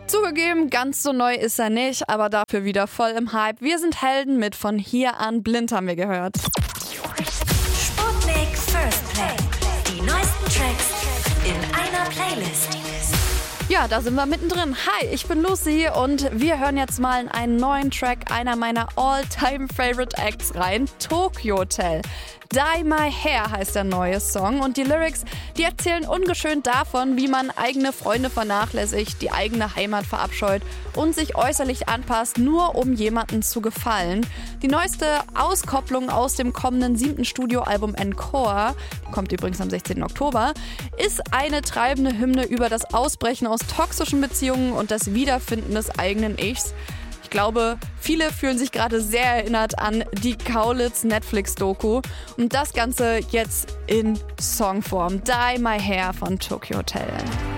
Zugegeben, ganz so neu ist er nicht, aber dafür wieder voll im Hype. Wir sind Helden mit Von hier an blind haben wir gehört. Sputnik First Play. Die neuesten Tracks in einer Playlist. Ja, da sind wir mittendrin. Hi, ich bin Lucy und wir hören jetzt mal in einen neuen Track einer meiner All-Time-Favorite-Acts rein, Tokyo Hotel. Dye My Hair heißt der neue Song und die Lyrics, die erzählen ungeschönt davon, wie man eigene Freunde vernachlässigt, die eigene Heimat verabscheut und sich äußerlich anpasst, nur um jemandem zu gefallen. Die neueste Auskopplung aus dem kommenden 7. Studioalbum Encore, kommt übrigens am 16. Oktober, ist eine treibende Hymne über das Ausbrechen aus toxischen Beziehungen und das Wiederfinden des eigenen Ichs. Ich glaube, viele fühlen sich gerade sehr erinnert an die Kaulitz-Netflix-Doku und das Ganze jetzt in Songform. Dye My Hair von Tokyo Hotel.